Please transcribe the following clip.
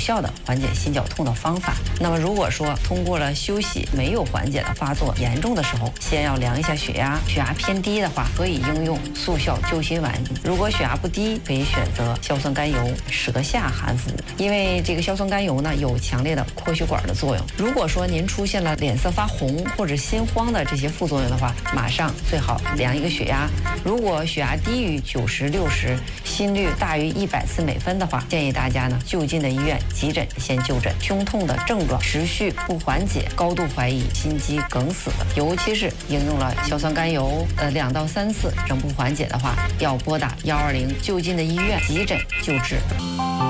效的缓解心绞痛的方法。那么如果说通过了休息没有缓解的发作严重的时候，先要量一下血压，血压偏低的话，可以应用速效救心丸；如果血压不低，可以选择硝酸甘油舌下含服。因为这个硝酸甘油呢有强烈的扩血管的作用。如果说您出现了脸色发红或者心慌的这些副作用的话，马上最好量一个血压。如果血压低于90、60，心率大于100次每分的话，建议大家呢就近的医院急诊先就诊。胸痛的症状持续不缓解，高度怀疑心肌梗死的，尤其是应用了硝酸甘油2到3次仍不缓解的话，要拨打120就近的医院急诊救治。